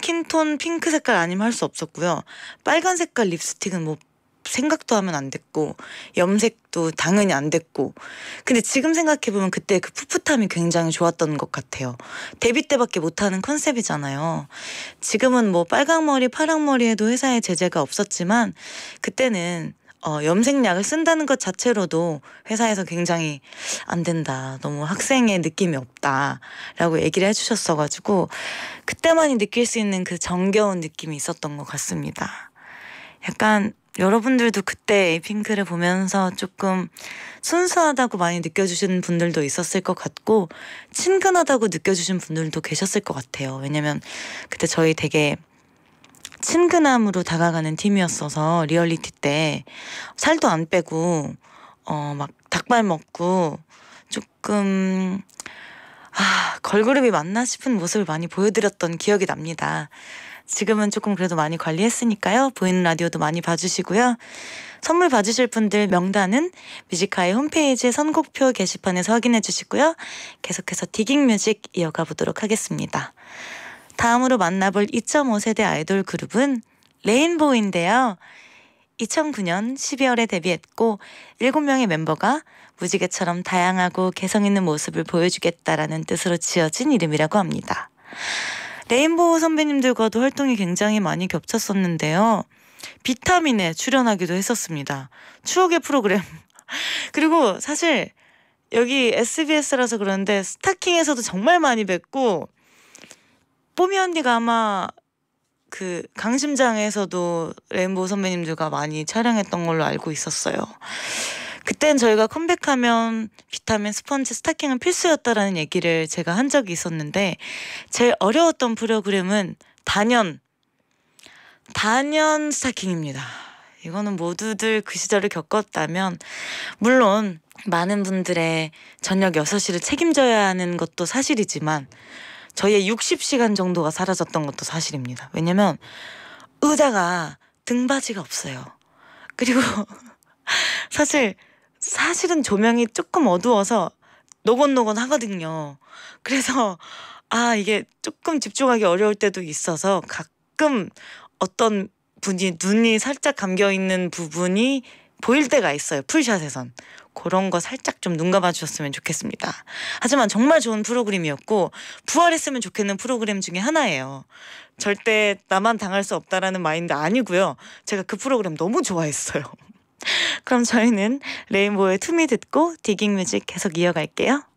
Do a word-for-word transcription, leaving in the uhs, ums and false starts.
스킨톤 핑크 색깔 아니면 할 수 없었고요. 빨간 색깔 립스틱은 뭐 생각도 하면 안 됐고 염색도 당연히 안 됐고. 근데 지금 생각해보면 그때 그 풋풋함이 굉장히 좋았던 것 같아요. 데뷔 때밖에 못하는 컨셉이잖아요. 지금은 뭐 빨강머리 파랑머리에도 회사에 제재가 없었지만 그때는 어, 염색약을 쓴다는 것 자체로도 회사에서 굉장히 안 된다, 너무 학생의 느낌이 없다 라고 얘기를 해주셨어가지고 그때만이 느낄 수 있는 그 정겨운 느낌이 있었던 것 같습니다. 약간 여러분들도 그때 에이핑크를 보면서 조금 순수하다고 많이 느껴주시는 분들도 있었을 것 같고 친근하다고 느껴주신 분들도 계셨을 것 같아요. 왜냐면 그때 저희 되게 친근함으로 다가가는 팀이었어서 리얼리티 때 살도 안 빼고 어 막 닭발 먹고 조금 아 걸그룹이 맞나 싶은 모습을 많이 보여드렸던 기억이 납니다. 지금은 조금 그래도 많이 관리했으니까요. 보이는 라디오도 많이 봐주시고요. 선물 받으실 분들 명단은 뮤지카의 홈페이지 선곡표 게시판에서 확인해 주시고요. 계속해서 디깅뮤직 이어가 보도록 하겠습니다. 다음으로 만나볼 이 점 오 세대 아이돌 그룹은 레인보우인데요. 이천구 년 십이월에 데뷔했고 일곱 명의 멤버가 무지개처럼 다양하고 개성 있는 모습을 보여주겠다라는 뜻으로 지어진 이름이라고 합니다. 레인보우 선배님들과도 활동이 굉장히 많이 겹쳤었는데요. 비타민에 출연하기도 했었습니다. 추억의 프로그램. 그리고 사실 여기 에스비에스라서 그러는데 스타킹에서도 정말 많이 뵀고 뽀미 언니가 아마 그 강심장에서도 레인보우 선배님들과 많이 촬영했던 걸로 알고 있었어요. 그땐 저희가 컴백하면 비타민, 스펀지, 스타킹은 필수였다라는 얘기를 제가 한 적이 있었는데 제일 어려웠던 프로그램은 단연 단연 스타킹입니다. 이거는 모두들 그 시절을 겪었다면 물론 많은 분들의 저녁 여섯 시를 책임져야 하는 것도 사실이지만 저희의 육십 시간 정도가 사라졌던 것도 사실입니다. 왜냐면 의자가 등받이가 없어요. 그리고 사실 사실은 조명이 조금 어두워서 노곤노곤 하거든요. 그래서 아 이게 조금 집중하기 어려울 때도 있어서 가끔 어떤 분이 눈이 살짝 감겨있는 부분이 보일 때가 있어요. 풀샷에선. 그런 거 살짝 좀 눈 감아 주셨으면 좋겠습니다. 하지만 정말 좋은 프로그램이었고 부활했으면 좋겠는 프로그램 중에 하나예요. 절대 나만 당할 수 없다라는 마인드 아니고요. 제가 그 프로그램 너무 좋아했어요. 그럼 저희는 레인보우의 투미 듣고 디깅뮤직 계속 이어갈게요.